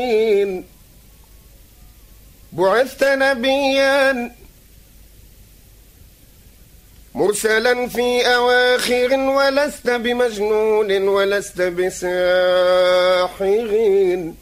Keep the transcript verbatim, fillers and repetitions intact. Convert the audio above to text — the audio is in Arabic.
بعثت نبيا مرسلا في أواخر ولست بمجنون ولست بساحر